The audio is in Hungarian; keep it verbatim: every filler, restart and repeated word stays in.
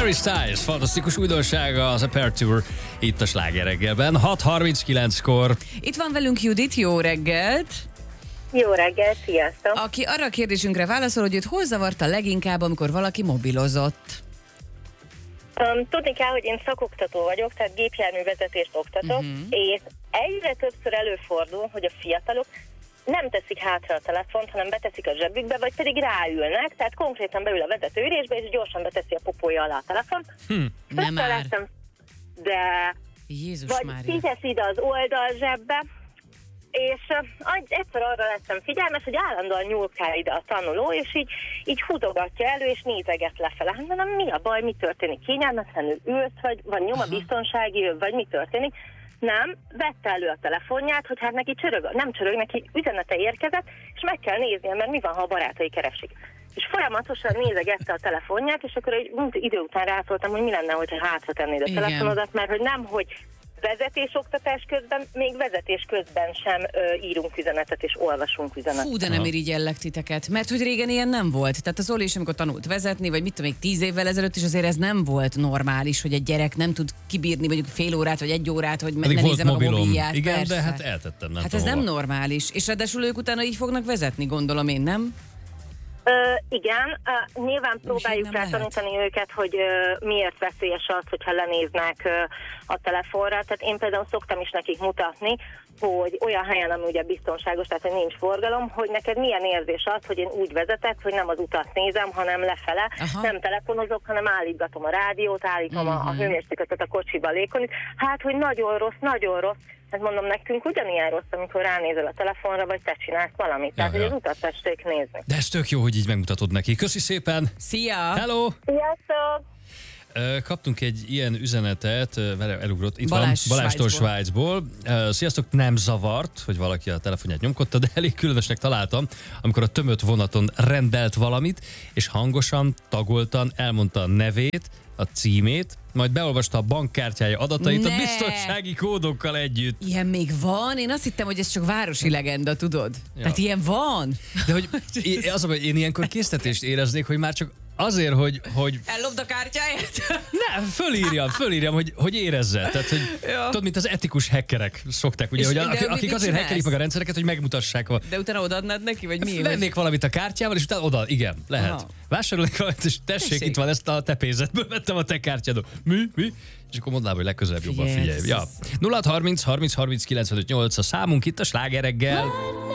Harry Styles, fantasztikus újdonsága az Aperture itt a Sláger reggelben. hat harminckilenckor. Itt van velünk Judit, jó reggelt! Jó reggelt, sziasztok! Aki arra a kérdésünkre válaszol, hogy őt hol zavarta leginkább, amikor valaki mobilozott? Um, tudni kell, hogy én szakoktató vagyok, tehát gépjárművezetést oktatok, uh-huh. és egyre többször előfordul, hogy a fiatalok nem teszik hátra a telefont, hanem beteszik a zsebükbe, vagy pedig ráülnek, tehát konkrétan beül a vezetőülésbe, és gyorsan beteszi a popója alá a telefont. Hm. Nem már. Lettem, de Jézus vagy Mária. kiteszi ide az oldal zsebbe, és uh, egyszer arra lettem figyelmes, hogy állandóan nyúlkál ide a tanuló, és így, így hudogatja elő, és nézeget lefele. Hát mondom, mi a baj, mi történik? Kényelmetlenül ült, vagy, vagy nyom a biztonsági öv, vagy mi történik? Nem, vette elő a telefonját, hogy hát neki csörög, nem csörög, neki üzenete érkezett, és meg kell néznie, mert mi van, ha a barátai keresik. És folyamatosan nézegette a telefonját, és akkor egy idő után rászóltam, hogy mi lenne, hogyha hátra tennéd a telefonodat, mert hogy nem, hogy vezetésoktatás közben, még vezetés közben sem ö, írunk üzenetet és olvasunk üzenetet. Fú, de nem irigyellek titeket, mert hogy régen ilyen nem volt. Tehát az Zoli is, amikor tanult vezetni, vagy mit tudom, még tíz évvel ezelőtt is azért ez nem volt normális, hogy egy gyerek nem tud kibírni mondjuk fél órát, vagy egy órát, hogy ne nézze meg a mobilját. Igen, persze. de hát eltettem, nem Hát tudom ez nem hova. normális. És ráadásul ők utána így fognak vezetni, gondolom én, nem? Ö, igen, uh, nyilván próbáljuk nem rá tanítani őket, hogy uh, miért veszélyes az, hogyha lenéznek uh, a telefonra. Tehát én például szoktam is nekik mutatni, hogy olyan helyen, ami ugye biztonságos, tehát hogy nincs forgalom, hogy neked milyen érzés az, hogy én úgy vezetek, hogy nem az utat nézem, hanem lefele, Aha. nem telefonozok, hanem állítgatom a rádiót, állítom uh-huh. a, a hőmérsékletet a kocsiba lékonik. Hát, hogy nagyon rossz, nagyon rossz. Hát mondom, nekünk ugyanilyen rossz, amikor ránézel a telefonra, vagy te csinálsz valamit. Tehát, Ja, ja. hogy az utat tessék nézni. De ez tök jó, hogy így megmutatod neki. Köszi szépen! Szia! Hello! Sziasztok! Ö, Kaptunk egy ilyen üzenetet, ö, vele elugrott, itt Balázs van, Balástól Svájcból. Ö, Sziasztok, nem zavart, hogy valaki a telefonját nyomkodta, de elég különösnek találtam, amikor a tömött vonaton rendelt valamit, és hangosan, tagoltan elmondta a nevét, a címét, majd beolvasta a bankkártyája adatait Ne! a biztonsági kódokkal együtt. Ilyen még van? Én azt hittem, hogy ez csak városi legenda, tudod? Ja. Tehát ilyen van? De hogy én, az, hogy én ilyenkor késztetést éreznék, hogy már csak azért, hogy... hogy Ellopd a kártyáját? nem, fölírjam, fölírjam, hogy, hogy érezze. Tehát, hogy Ja. tudod, mint az etikus hackerek szokták, ugye, És hogy de akik, mit akik azért csinálsz? hackelik meg a rendszereket, hogy megmutassák. A, De utána odaadnád neki, vagy mi? vennék valamit a kártyával, és utána oda, igen, lehet. Aha. Vásárolnék valamit, és tessék, Tessék. itt van, ezt a te pénzedből vettem a te kártyádon. Mi? Mi? És akkor mondanám, hogy legközelebb jobban Figyelj, figyelj. ez- Ja. nulla hat harminc harminc harminc kilencvenöt nyolc a számunk itt a Sláger reggel.